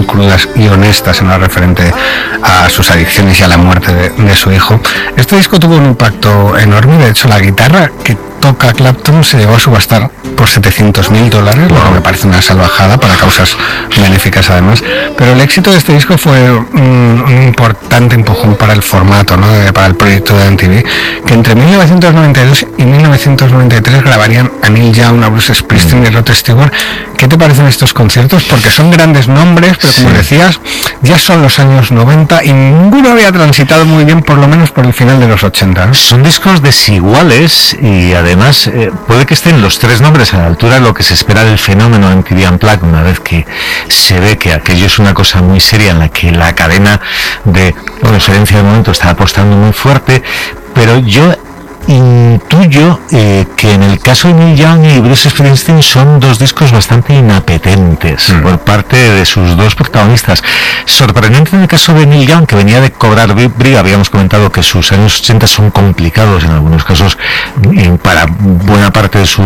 crudas y honestas en lo referente a sus adicciones y a la muerte de su hijo. Este disco tuvo un impacto enorme. De hecho, la guitarra que toca Clapton se llegó a subastar por $700,000, lo que me parece una salvajada para causas benéficas además. Pero el éxito de este disco fue un importante empujón para el formato, ¿no? Para el proyecto de MTV, que entre 1992 y 1993 grabarían a Neil Young, a Bruce Springsteen y Rod Stewart. ¿Qué te parecen estos conciertos? Porque son grandes nombres, pero como decías, ya son los años 90 y ninguno había transitado muy bien, por lo menos por el final de los 80, ¿no? Son discos desiguales y además puede que estén los tres nombres a la altura de lo que se espera del fenómeno MTV Unplugged, una vez que se ve que aquello es una cosa muy seria en la que la cadena de referencia del momento está apostando muy fuerte, pero yo intuyo que en el caso de Neil Young y Bruce Springsteen son dos discos bastante inapetentes por parte de sus dos protagonistas. Sorprendente en el caso de Neil Young, que venía de cobrar brío. Habíamos comentado que sus años 80 son complicados en algunos casos para buena parte de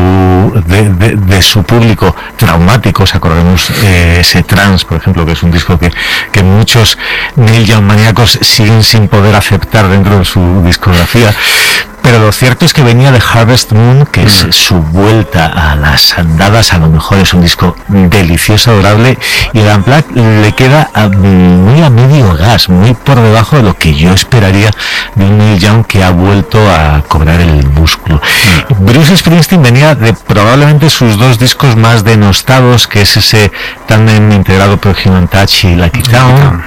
su público, traumáticos. Acordemos ese Trance, por ejemplo, que es un disco que muchos Neil Young maníacos siguen sin poder aceptar dentro de su discografía. Pero lo cierto es que venía de Harvest Moon, que es su vuelta a las andadas. A lo mejor es un disco delicioso, adorable, y el Unplugged le queda muy a medio gas, muy por debajo de lo que yo esperaría de un Neil Young que ha vuelto a cobrar el músculo. Bruce Springsteen venía de probablemente sus dos discos más denostados, que es ese tándem integrado por Human Touch y Like It Down.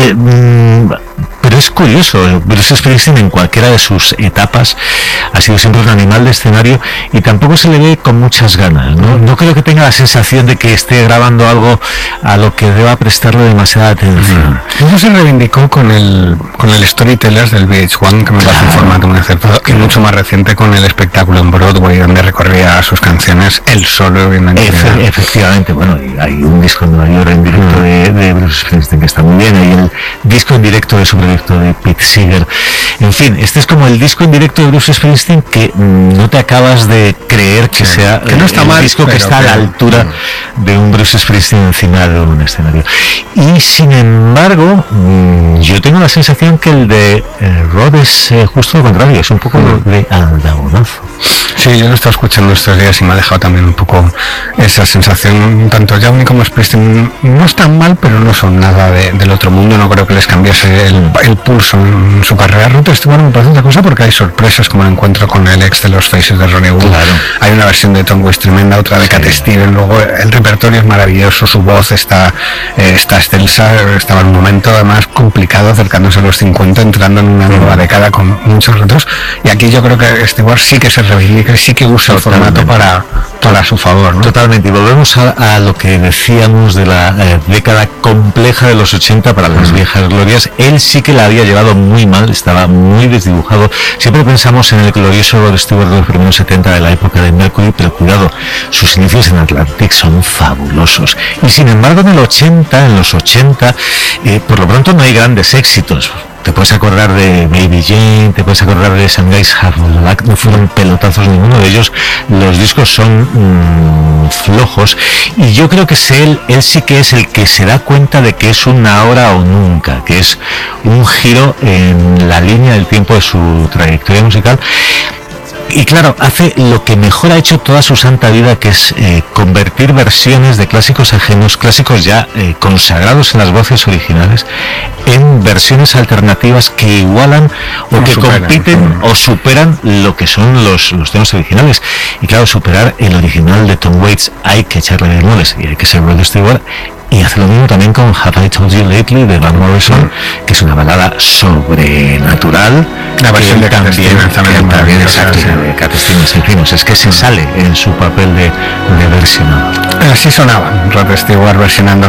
Pero es curioso, Bruce Springsteen en cualquiera de sus etapas ha sido siempre un animal de escenario y tampoco se le ve con muchas ganas, ¿no? No creo que tenga la sensación de que esté grabando algo a lo que deba prestarle demasiada atención. Eso se reivindicó con el Storytellers del VH1, que me parece un formato muy acertado, y mucho más reciente con el espectáculo en Broadway, donde recorría sus canciones él solo. Efectivamente, bueno, hay un disco en Nueva York en directo de Bruce Springsteen que está muy bien, hay el disco en directo de su proyecto de Pete Seeger. En fin, este es como el disco en directo de Bruce Springsteen que no te acabas de creer que sea que no está el mal, disco que está a la altura de un Bruce Springsteen encima de un escenario. Y sin embargo, yo tengo la sensación que el de Rod es justo lo contrario, es un poco de aldabonazo. Sí, yo lo he estado escuchando estos días y me ha dejado también un poco esa sensación. Tanto Young como Springsteen no están mal, pero no son nada del otro mundo. No creo que les cambiase el pulso en su carrera. Rod Stewart me parece otra cosa, porque hay sorpresas, como el encuentro con el ex de los Faces de Ronnie Wood. Claro. Hay una versión de Tom Waits tremenda, otra de Cat Stevens. Luego el repertorio es maravilloso, su voz está excelsa. Estaba en un momento además complicado, acercándose a los 50, entrando en una nueva década con muchos retos. Y aquí yo creo que Stewart sí que se reivindica, sí que usa el formato para su favor, ¿no? Totalmente, y volvemos a lo que decíamos de la década compleja de los 80 para las viejas glorias. Él sí que la había llevado muy mal, estaba muy desdibujado. Siempre pensamos en el glorioso Rod Stewart de los primeros 70 de la época de Mercury, pero cuidado, sus inicios en Atlantic son fabulosos. Y sin embargo en los 80, por lo pronto no hay grandes éxitos. Te puedes acordar de Baby Jane, te puedes acordar de Some Guys Have Luck, no fueron pelotazos ninguno de ellos. Los discos son flojos, y yo creo que es él sí que es el que se da cuenta de que es un ahora o nunca, que es un giro en la línea del tiempo de su trayectoria musical. Y claro, hace lo que mejor ha hecho toda su santa vida, que es convertir versiones de clásicos ajenos, clásicos ya consagrados en las voces originales, en versiones alternativas que igualan o que compiten o superan lo que son los temas originales. Y claro, superar el original de Tom Waits hay que echarle bemoles y hay que ser Rod Stewart. Y hace lo mismo también con Have I Told You Lately de Van Morrison, que es una balada sobrenatural. La versión de Cat Stevens también, exacto, de Cat Stevens, es que se sale en su papel de versionado. Así sonaba Rod Stewart versionando